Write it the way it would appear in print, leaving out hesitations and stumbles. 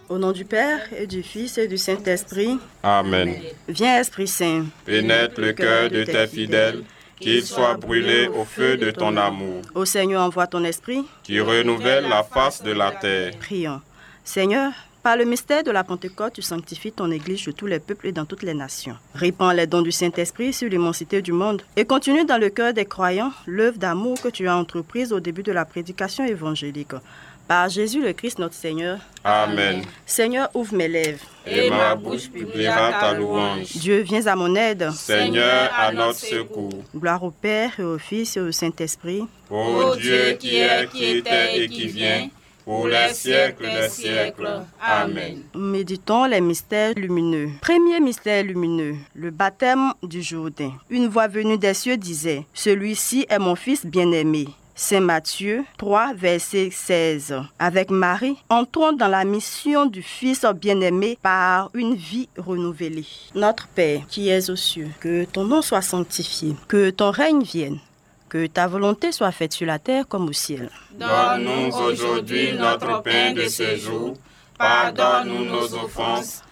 Au nom du Père, et du Fils, et du Saint-Esprit. Amen. Viens, Esprit Saint. Pénètre le cœur de tes fidèles, qu'ils soient brûlés au feu de ton amour. Ô Seigneur, envoie ton Esprit, qui renouvelle la face de la terre. Prions. Seigneur, par le mystère de la Pentecôte, tu sanctifies ton Église de tous les peuples et dans toutes les nations. Répands les dons du Saint-Esprit sur l'immensité du monde et continue dans le cœur des croyants l'œuvre d'amour que tu as entreprise au début de la prédication évangélique. Par Jésus le Christ notre Seigneur. Amen. Seigneur, ouvre mes lèvres. Et ma bouche publiera ta louange. Dieu, viens à mon aide. Seigneur, à notre secours. Gloire au Père et au Fils et au Saint-Esprit. Ô Dieu qui est, qui était et qui vient, pour les siècles des siècles. Amen. Méditons les mystères lumineux. Premier mystère lumineux, le baptême du Jourdain. Une voix venue des cieux disait, « Celui-ci est mon Fils bien-aimé. » Saint Matthieu 3, verset 16. Avec Marie, entrons dans la mission du Fils bien-aimé par une vie renouvelée. Notre Père, qui es aux cieux, que ton nom soit sanctifié, que ton règne vienne. Que ta volonté soit faite sur la terre comme au ciel. Donne-nous aujourd'hui notre pain de ce jour. Pardonne-nous nos offenses,